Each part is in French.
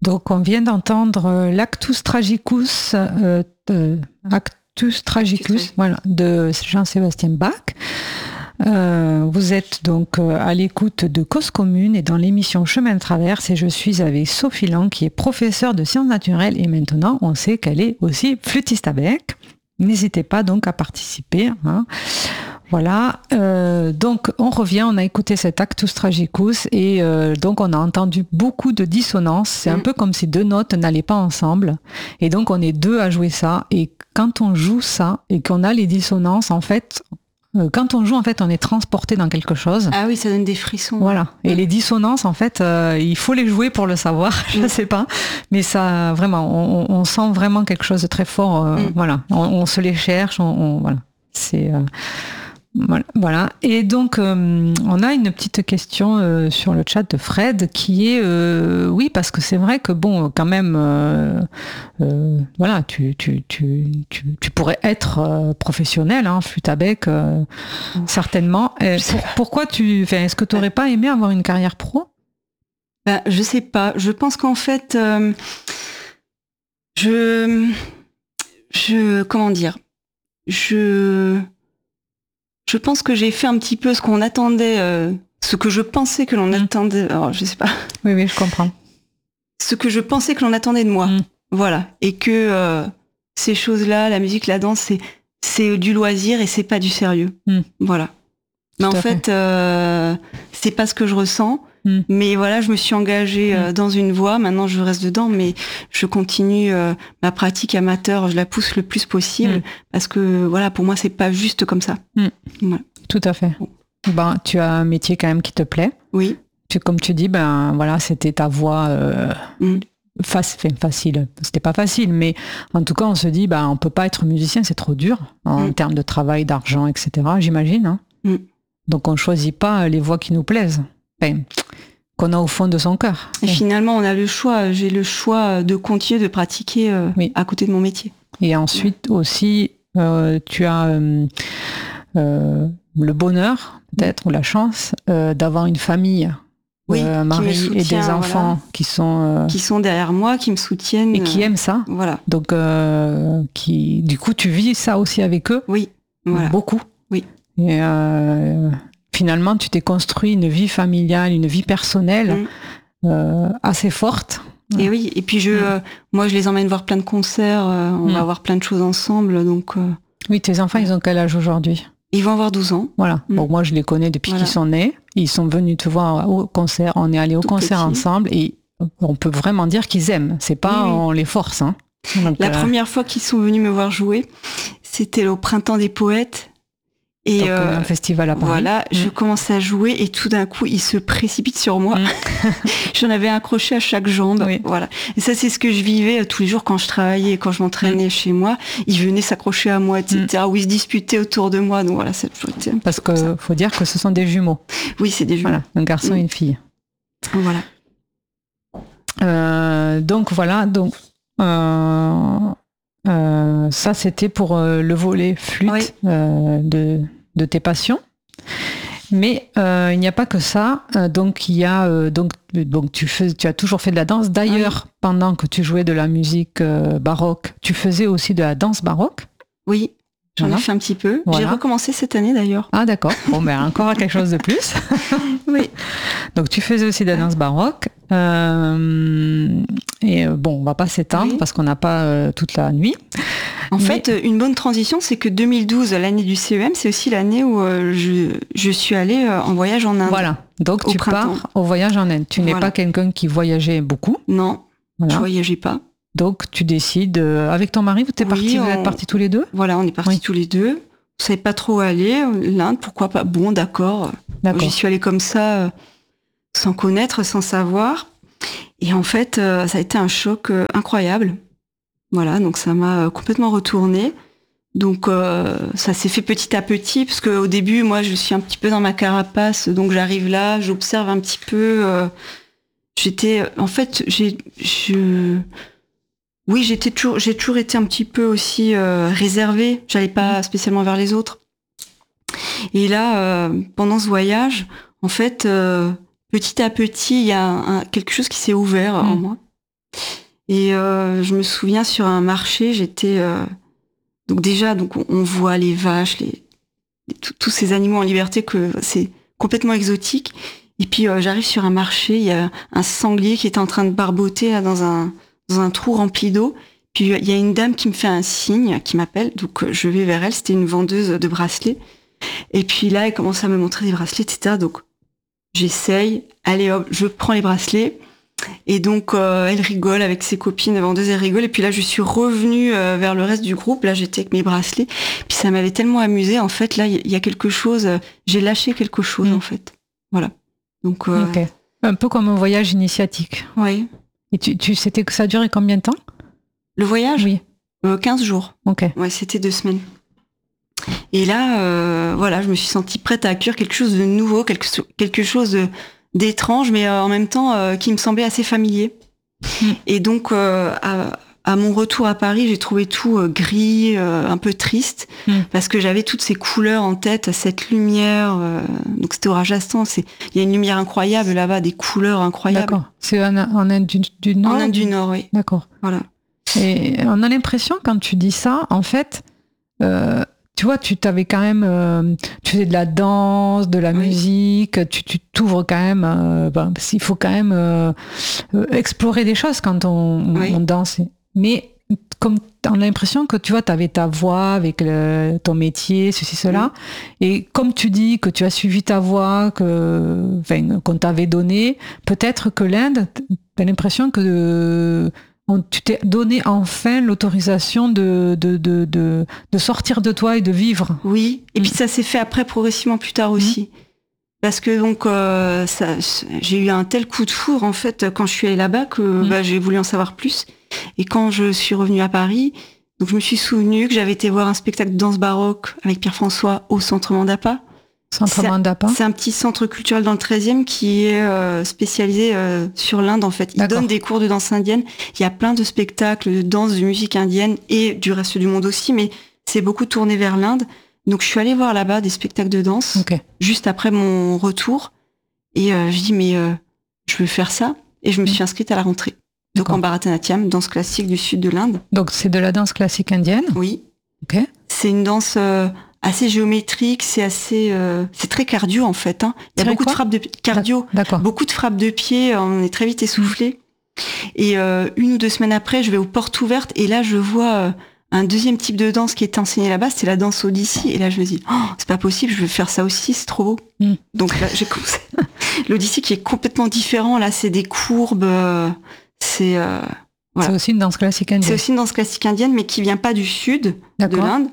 Donc, on vient d'entendre l'Actus Tragicus, voilà, de Jean-Sébastien Bach. Vous êtes donc à l'écoute de Cause Commune et dans l'émission Chemin de Traverse, et je suis avec Sophie Lang, qui est professeure de sciences naturelles, et maintenant on sait qu'elle est aussi flûtiste à bec. N'hésitez pas donc à participer, hein. Voilà, donc on revient, on a écouté cet Actus Tragicus et donc on a entendu beaucoup de dissonances. C'est un peu comme si deux notes n'allaient pas ensemble, et donc on est deux à jouer ça, et quand on joue ça et qu'on a les dissonances, en fait, quand on joue, en fait, on est transporté dans quelque chose. Ah oui, ça donne des frissons. Voilà. Et les dissonances, en fait, il faut les jouer pour le savoir. Je sais pas, mais ça, vraiment, on sent vraiment quelque chose de très fort. Voilà. On se les cherche. Voilà. C'est voilà. Et donc, on a une petite question sur le chat de Fred qui est, oui, parce que c'est vrai que bon, quand même, voilà, tu pourrais être professionnel, hein, flûte à bec, certainement. Pourquoi est-ce que tu n'aurais pas aimé avoir une carrière pro? Ben, je sais pas. Je pense qu'en fait, comment dire, je pense que j'ai fait un petit peu ce qu'on attendait, ce que je pensais que l'on attendait. Alors, je sais pas. Oui, je comprends. Ce que je pensais que l'on attendait de moi. Voilà. Et que ces choses-là, la musique, la danse, c'est du loisir et c'est pas du sérieux. Voilà. Mais en fait, c'est pas ce que je ressens. Mais voilà, je me suis engagée dans une voie. Maintenant, je reste dedans, mais je continue ma pratique amateur. Je la pousse le plus possible parce que voilà, pour moi, c'est pas juste comme ça. Voilà. Tout à fait. Ben, tu as un métier quand même qui te plaît. Oui. Comme tu dis, ben voilà, c'était ta voie facile. C'était pas facile, mais en tout cas, on se dit, ben on peut pas être musicien, c'est trop dur en termes de travail, d'argent, etc. J'imagine. Hein. Donc, on choisit pas les voies qui nous plaisent. Qu'on a au fond de son cœur. Et finalement, on a le choix. J'ai le choix de continuer de pratiquer à côté de mon métier. Et ensuite aussi, tu as le bonheur, peut-être, ou la chance, d'avoir une famille, un mari et des enfants qui sont derrière moi, qui me soutiennent. Et qui aiment ça. Voilà. Donc, du coup, tu vis ça aussi avec eux. Oui. Voilà. Beaucoup. Oui. Et finalement, tu t'es construit une vie familiale, une vie personnelle assez forte. Et oui, et puis moi je les emmène voir plein de concerts, on va voir plein de choses ensemble, donc... Oui, tes enfants, ils ont quel âge aujourd'hui? Ils vont avoir 12 ans. Voilà, bon, moi je les connais depuis qu'ils sont nés, ils sont venus te voir au concert, on est allés au concert ensemble, et on peut vraiment dire qu'ils aiment, c'est pas on les force. Hein. Donc, la première fois qu'ils sont venus me voir jouer, c'était au Printemps des Poètes. Et donc, un festival à Paris. Voilà, je commence à jouer et tout d'un coup, il se précipite sur moi. J'en avais un crochet à chaque jambe. Voilà. Et ça, c'est ce que je vivais tous les jours quand je travaillais, quand je m'entraînais chez moi. Ils venaient s'accrocher à moi, etc. Ou ils se disputaient autour de moi. Donc voilà, ça parce que faut dire que ce sont des jumeaux. Oui, c'est des jumeaux. Voilà, un garçon et une fille. Voilà. Donc voilà, donc. Ça c'était pour le volet flûte de tes passions, mais il n'y a pas que ça. Donc il y a donc tu as toujours fait de la danse. D'ailleurs, pendant que tu jouais de la musique baroque, tu faisais aussi de la danse baroque. Oui, j'en ai fait un petit peu. J'ai recommencé cette année d'ailleurs. Ah d'accord. Bon ben encore quelque chose de plus. Oui. Donc tu faisais aussi de la danse baroque. Et bon, on va pas s'étendre parce qu'on n'a pas toute la nuit. En fait, une bonne transition, c'est que 2012, l'année du CEM, c'est aussi l'année où je suis allée en voyage en Inde. Voilà, donc tu pars au voyage en Inde. Tu n'es pas quelqu'un qui voyageait beaucoup. Non, je voyageais pas. Donc tu décides, avec ton mari, vous êtes partis tous les deux? Voilà, on est partis tous les deux. On savait pas trop où aller. L'Inde, pourquoi pas? Bon, d'accord. J'y suis allée comme ça, sans connaître, sans savoir. Et en fait, ça a été un choc incroyable. Voilà, donc ça m'a complètement retournée. Donc ça s'est fait petit à petit, parce qu'au début, moi, je suis un petit peu dans ma carapace, donc j'arrive là, j'observe un petit peu. En fait, j'ai toujours été un petit peu aussi réservée. J'allais pas spécialement vers les autres. Et là, pendant ce voyage, en fait, petit à petit, il y a quelque chose qui s'est ouvert en moi. Et je me souviens sur un marché, j'étais donc on voit les vaches, tous ces animaux en liberté, que c'est complètement exotique. Et puis j'arrive sur un marché, il y a un sanglier qui est en train de barboter là, dans un trou rempli d'eau. Puis il y a une dame qui me fait un signe, qui m'appelle, donc je vais vers elle. C'était une vendeuse de bracelets. Et puis là, elle commence à me montrer des bracelets, etc. Donc j'essaye, allez hop, je prends les bracelets. Et donc elle rigole avec ses copines vendeuses, elle rigole. Et puis là, je suis revenue vers le reste du groupe. Là, j'étais avec mes bracelets. Puis ça m'avait tellement amusée. En fait, là, il y a quelque chose. J'ai lâché quelque chose, en fait. Voilà. Donc okay. Un peu comme un voyage initiatique. Oui. Et c'était que ça a duré combien de temps? Le voyage? Oui. 15 jours. Ok. Ouais, c'était 2 semaines. Et là, voilà, je me suis sentie prête à accueillir quelque chose de nouveau, quelque chose d'étrange, mais en même temps qui me semblait assez familier. Et donc, à mon retour à Paris, j'ai trouvé tout gris, un peu triste, parce que j'avais toutes ces couleurs en tête, cette lumière. Donc c'était au Rajasthan, il y a une lumière incroyable là-bas, des couleurs incroyables. D'accord. C'est en Inde du Nord? En Inde du Nord, oui. D'accord. Voilà. Et on a l'impression, quand tu dis ça, en fait, tu vois, tu t'avais quand même, tu faisais de la danse, de la musique, tu t'ouvres quand même, il faut quand même explorer des choses quand on danse. Mais comme on a l'impression que tu vois, tu avais ta voix avec ton métier, ceci, cela, et comme tu dis que tu as suivi ta voix, qu'on t'avait donnée, peut-être que l'Inde, tu as l'impression que tu t'es donné enfin l'autorisation de sortir de toi et de vivre. Oui, et puis ça s'est fait après progressivement plus tard aussi. Parce que donc j'ai eu un tel coup de foudre en fait quand je suis allée là-bas que j'ai voulu en savoir plus. Et quand je suis revenue à Paris, donc je me suis souvenue que j'avais été voir un spectacle de danse baroque avec Pierre-François au Centre Mandapa. C'est un petit centre culturel dans le 13e qui est spécialisé sur l'Inde en fait. Il donne des cours de danse indienne. Il y a plein de spectacles de danse, de musique indienne et du reste du monde aussi, mais c'est beaucoup tourné vers l'Inde. Donc je suis allée voir là-bas des spectacles de danse juste après mon retour et je dis mais je veux faire ça et je me suis inscrite à la rentrée. Donc en Bharatanatyam, danse classique du sud de l'Inde. Donc c'est de la danse classique indienne? Oui. C'est une danse assez géométrique, c'est très cardio en fait. Il y a beaucoup de frappes de cardio, beaucoup de frappes de pied, on est très vite essoufflé. Et 1 ou 2 semaines après, je vais aux portes ouvertes et là je vois un deuxième type de danse qui est enseigné là-bas, c'est la danse Odissi. Et là je me dis, c'est pas possible, je veux faire ça aussi, c'est trop beau. Donc là j'ai commencé. L'Odissi qui est complètement différent, là c'est des courbes, voilà. C'est aussi une danse classique indienne. C'est aussi une danse classique indienne, mais qui vient pas du sud de l'Inde.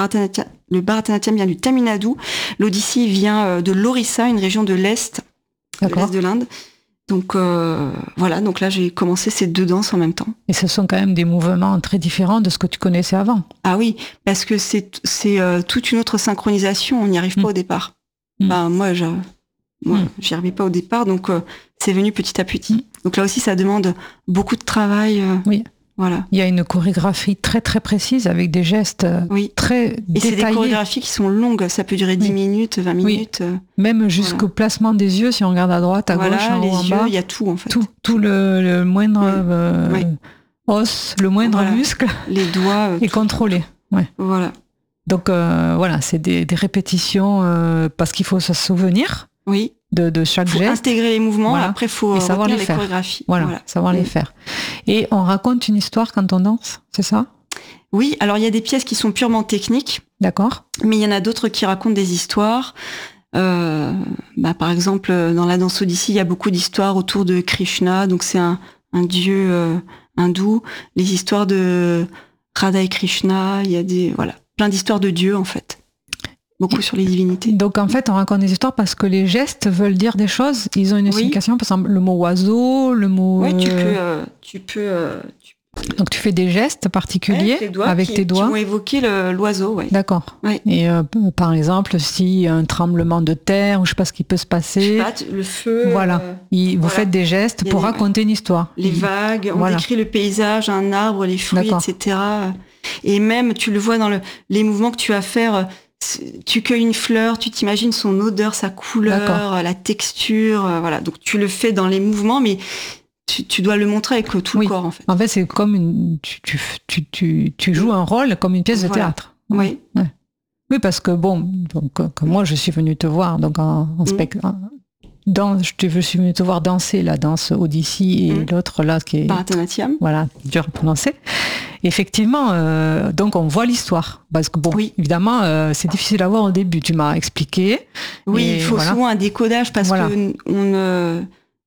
Le Bharatanatyam vient du Tamil Nadu. L'Odissi vient de l'Orissa, une région de l'Est de l'Inde. Donc voilà, donc là j'ai commencé ces 2 danses en même temps. Et ce sont quand même des mouvements très différents de ce que tu connaissais avant. Ah oui, parce que c'est toute une autre synchronisation, on n'y arrive pas au départ. Moi, j'y arrivais pas au départ, donc c'est venu petit à petit. Donc là aussi, ça demande beaucoup de travail. Oui. Voilà. Il y a une chorégraphie très très précise avec des gestes très détaillés. Et c'est des chorégraphies qui sont longues, ça peut durer 10 minutes, 20 minutes. Même jusqu'au placement des yeux, si on regarde à droite, à gauche, en haut, en bas. Il y a tout en fait. Tout le moindre os, le moindre muscle. Les doigts. est contrôlé. Ouais. Voilà. Donc voilà, c'est des répétitions parce qu'il faut se souvenir. Oui. De chaque geste. Il faut intégrer les mouvements, après il faut savoir les chorégraphies. Voilà, savoir les faire. Et on raconte une histoire quand on danse, c'est ça? Oui, alors il y a des pièces qui sont purement techniques. D'accord. Mais il y en a d'autres qui racontent des histoires. Par exemple, dans la danse Odissi, il y a beaucoup d'histoires autour de Krishna, donc c'est un dieu hindou. Les histoires de Radha et Krishna, il y a plein d'histoires de dieux en fait. Beaucoup sur les divinités. Donc en fait, on raconte des histoires parce que les gestes veulent dire des choses. Ils ont une signification. Par exemple, le mot oiseau, le mot. Oui, tu peux. Donc tu fais des gestes particuliers avec tes doigts. Qui vont évoquer l'oiseau. Ouais. D'accord. Ouais. Et par exemple, s'il y a un tremblement de terre ou je sais pas ce qui peut se passer. Je sais pas, le feu. Voilà. Vous faites des gestes pour raconter une histoire. Les vagues. On décrit le paysage, un arbre, les fruits, etc. Et même, tu le vois dans les mouvements que tu vas faire. Tu cueilles une fleur, tu t'imagines son odeur, sa couleur, la texture, voilà. Donc tu le fais dans les mouvements, mais tu dois le montrer avec tout le corps, en fait. En fait, c'est comme tu joues un rôle comme une pièce de théâtre. Oui. Ouais. Oui, parce que comme moi, je suis venue te voir, donc en spectacle. Je suis venue te voir danser la danse Odyssée et l'autre là qui est Bharatanatyam. Voilà, dur à prononcer. Effectivement, donc on voit l'histoire parce que évidemment, c'est difficile à voir au début. Tu m'as expliqué. Oui, il faut souvent un décodage parce que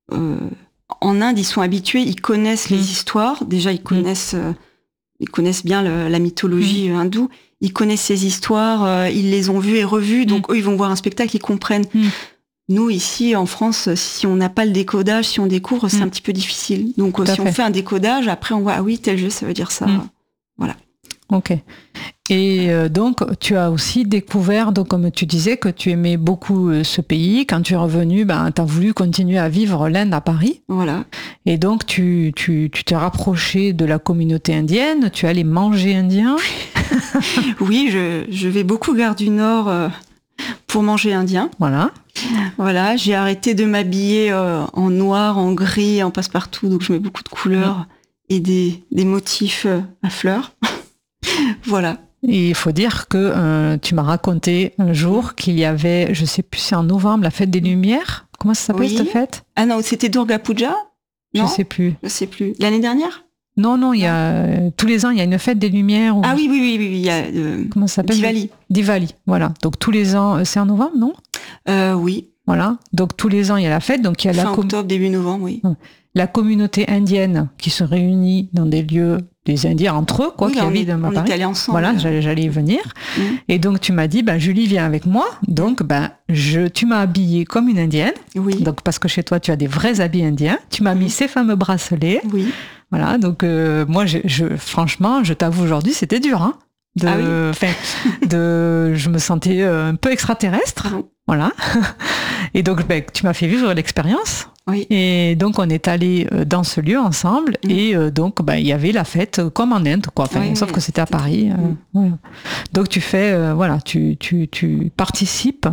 en Inde, ils sont habitués, ils connaissent les histoires. Déjà, ils connaissent bien la mythologie hindoue. Ils connaissent ces histoires, ils les ont vues et revues. Donc eux, ils vont voir un spectacle, ils comprennent. Nous, ici, en France, si on n'a pas le décodage, si on découvre, c'est un petit peu difficile. Donc, si on fait un décodage, après, on voit, tel jeu, ça veut dire ça. Voilà. Ok. Et donc, tu as aussi découvert, donc, comme tu disais, que tu aimais beaucoup ce pays. Quand tu es revenu, tu as voulu continuer à vivre l'Inde à Paris. Voilà. Et donc, tu t'es rapproché de la communauté indienne. Tu es allé manger indien. Oui, je vais beaucoup Gare du Nord pour manger indien. Voilà, j'ai arrêté de m'habiller en noir, en gris, en passe-partout, donc je mets beaucoup de couleurs et des motifs à fleurs. Voilà. Et il faut dire que tu m'as raconté un jour qu'il y avait, je sais plus, c'est en novembre, la fête des Lumières. Comment ça s'appelle cette fête ? Ah non, c'était Durga Puja ? Je sais plus. L'année dernière ? Non, il y a tous les ans, il y a une fête des Lumières. Ah oui, il y a comment ça s'appelle ? Diwali, voilà. Donc tous les ans, c'est en novembre, non ? Oui. Voilà. Donc tous les ans, il y a la fête. Donc il y a fin octobre, début novembre, oui. La communauté indienne qui se réunit dans des lieux des Indiens entre eux, qui habitent à Paris. On est allés ensemble. Voilà, j'allais y venir. Et donc tu m'as dit, Julie vient avec moi. Donc tu m'as habillée comme une Indienne. Oui. Donc parce que chez toi tu as des vrais habits indiens. Tu m'as mis ces fameux bracelets. Oui. Voilà. Donc moi, franchement, je t'avoue aujourd'hui, c'était dur. Hein, je me sentais un peu extraterrestre. Voilà. Et donc, tu m'as fait vivre l'expérience. Oui. Et donc, on est allé dans ce lieu ensemble. Et donc, il y avait la fête comme en Inde, quoi. Sauf que c'était à Paris. Voilà. Donc, tu fais, tu participes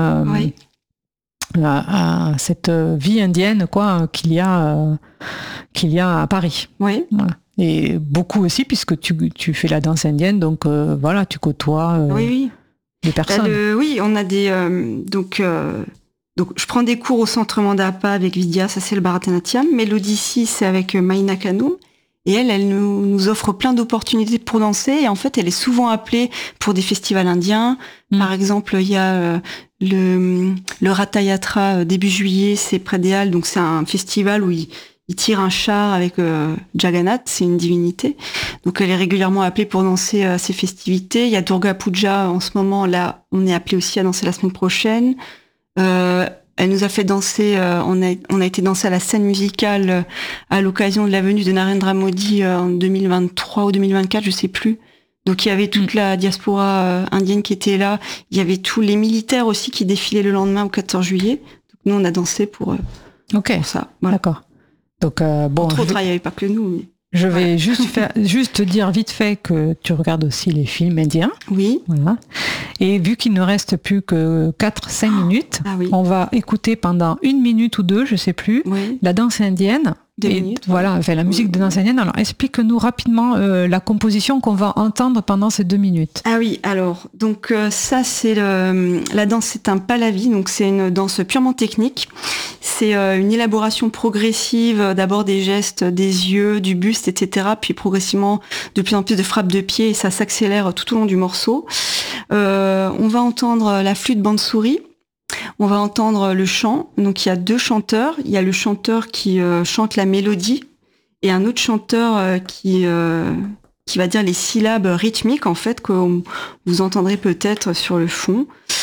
à cette vie indienne, qu'il y a à Paris. Oui. Voilà. Et beaucoup aussi, puisque tu fais la danse indienne, donc tu côtoies des personnes. On a des... Donc, je prends des cours au centre Mandapa avec Vidya, ça c'est le Bharatanatyam, mais l'Odyssée c'est avec Maïna Kanoum, et elle nous offre plein d'opportunités pour danser, et en fait elle est souvent appelée pour des festivals indiens. Par exemple, il y a le Ratha Yatra début juillet, c'est près des Halles, donc c'est un festival où il tire un char avec Jagannath, c'est une divinité. Donc elle est régulièrement appelée pour danser à ces festivités. Il y a Durga Puja en ce moment, là on est appelé aussi à danser la semaine prochaine. Elle nous a fait danser, on a été danser à la scène musicale à l'occasion de la venue de Narendra Modi en 2023 ou 2024, je sais plus. Donc il y avait toute la diaspora indienne qui était là. Il y avait tous les militaires aussi qui défilaient le lendemain au 14 juillet. Donc nous on a dansé pour ça. Voilà. D'accord. Donc entre autres, il n'y avait pas que nous. Mais... Je vais juste dire vite fait que tu regardes aussi les films indiens. Oui. Voilà. Et vu qu'il ne reste plus que 4-5 minutes, on va écouter pendant 1 minute ou 2, je sais plus, la danse indienne. 2 minutes. Voilà, la musique de danse indienne. Alors, explique-nous rapidement la composition qu'on va entendre pendant ces 2 minutes. Ah oui, alors, donc ça, c'est la danse, c'est un pallavi, donc c'est une danse purement technique. C'est une élaboration progressive, d'abord des gestes, des yeux, du buste, etc. Puis progressivement, de plus en plus de frappes de pied, et ça s'accélère tout au long du morceau. On va entendre la flûte bansuri. On va entendre le chant. Donc il y a 2 chanteurs. Il y a le chanteur qui chante la mélodie et un autre chanteur qui va dire les syllabes rythmiques en fait que vous entendrez peut-être sur le fond.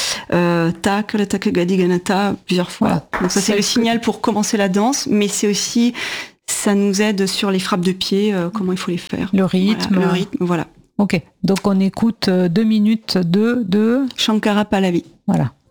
Ta plusieurs fois. Voilà. Donc ça c'est le signal pour commencer la danse, mais c'est aussi ça nous aide sur les frappes de pied, comment il faut les faire. Le rythme. Voilà, le rythme, voilà. Ok. Donc on écoute 2 minutes de Shankara Pallavi. Voilà.